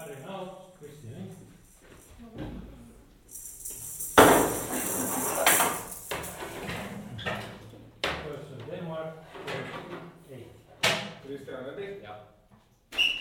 Harry out, Kristjan in. First of Denmark, 8. Kristjan on 8. Ja.